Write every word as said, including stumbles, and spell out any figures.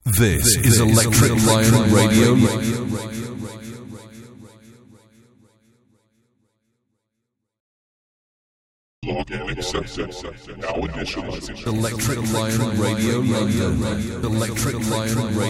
This is Electric Lion Radio. Log in accepted. Now initializing. Electric Lion Radio London. Electric Lion Radio.